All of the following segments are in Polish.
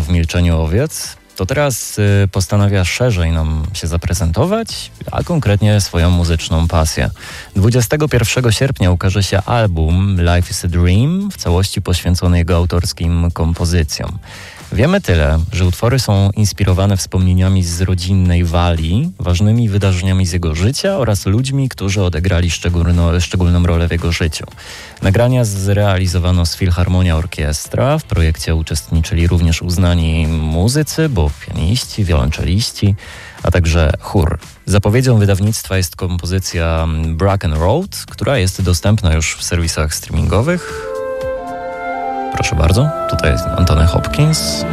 w milczeniu owiec, to teraz postanawia szerzej nam się zaprezentować, a konkretnie swoją muzyczną pasję. 21 sierpnia ukaże się album Life is a Dream, w całości poświęcony jego autorskim kompozycjom. Wiemy tyle, że utwory są inspirowane wspomnieniami z rodzinnej Walii, ważnymi wydarzeniami z jego życia oraz ludźmi, którzy odegrali szczególną rolę w jego życiu. Nagrania zrealizowano z Philharmonia Orkiestra. W projekcie uczestniczyli również uznani muzycy, bo pianiści, wiolonczeliści, a także chór. Zapowiedzią wydawnictwa jest kompozycja Bracken Road, która jest dostępna już w serwisach streamingowych. Proszę bardzo, tutaj jest Anthony Hopkins.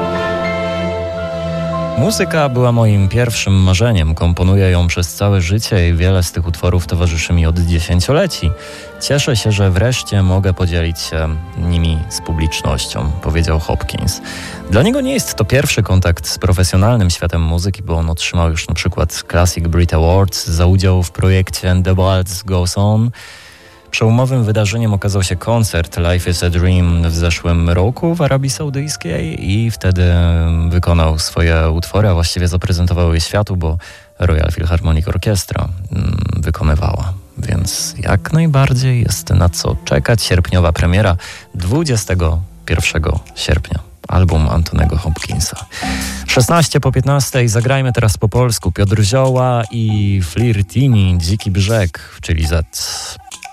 Muzyka była moim pierwszym marzeniem. Komponuję ją przez całe życie i wiele z tych utworów towarzyszy mi od dziesięcioleci. Cieszę się, że wreszcie mogę podzielić się nimi z publicznością, powiedział Hopkins. Dla niego nie jest to pierwszy kontakt z profesjonalnym światem muzyki, bo on otrzymał już na przykład Classic Brit Awards za udział w projekcie And the Waltz Goes On. Przełomowym wydarzeniem okazał się koncert Life is a Dream w zeszłym roku w Arabii Saudyjskiej i wtedy wykonał swoje utwory, a właściwie zaprezentował je światu, bo Royal Philharmonic Orchestra wykonywała. Więc jak najbardziej jest na co czekać. Sierpniowa premiera 21 sierpnia. Album Antonego Hopkinsa. 16 po 15 zagrajmy teraz po polsku. Piotr Zioła i Flirtini, Dziki Brzeg, czyli Z.